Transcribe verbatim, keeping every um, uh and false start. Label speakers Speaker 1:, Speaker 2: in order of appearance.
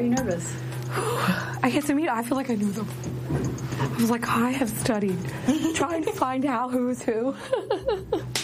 Speaker 1: are you nervous?
Speaker 2: I get to meet. I feel like I knew them. I was like, I have studied trying to find out who's who.